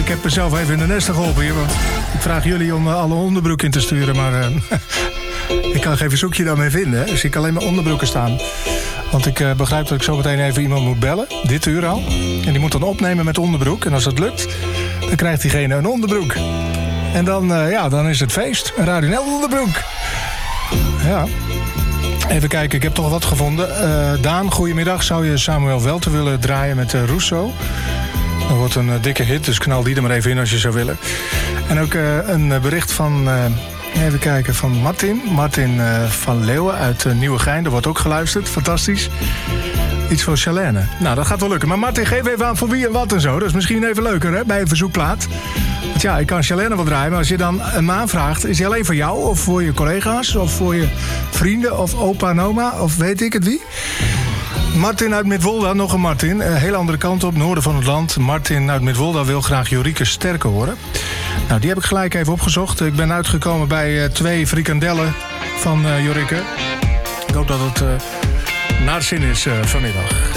Ik heb mezelf even in de nesten geholpen hier. Want ik vraag jullie om alle onderbroek in te sturen. Maar ik kan geen verzoekje daarmee vinden. Hè? Dus ik alleen maar onderbroeken staan. Want ik begrijp dat ik zo meteen even iemand moet bellen. Dit uur al. En die moet dan opnemen met onderbroek. En als dat lukt, dan krijgt diegene een onderbroek. En dan is het feest. Een Radio NL onderbroek. Ja. Even kijken, ik heb toch wat gevonden. Daan, goedemiddag. Zou je Samuel Welten willen draaien met Rousseau? Dat wordt een dikke hit, dus knal die er maar even in als je zou willen. En ook een bericht van, even kijken, van Martin. Martin van Leeuwen uit Nieuwegein. Er wordt ook geluisterd, fantastisch. Iets voor Charlène. Nou, dat gaat wel lukken. Maar Martin, geef even aan voor wie en wat en zo. Dat is misschien even leuker, hè, bij een verzoekplaat. Want ja, ik kan Charlène wel draaien, maar als je dan hem aanvraagt, is hij alleen voor jou of voor je collega's of voor je vrienden of opa en oma of weet ik het wie? Martin uit Midwolda, nog een Martin. Heel andere kant op, noorden van het land. Martin uit Midwolda wil graag Jorike Sterke horen. Nou, die heb ik gelijk even opgezocht. Ik ben uitgekomen bij 2 frikandellen van Jorike. Ik hoop dat het naar zin is vanmiddag.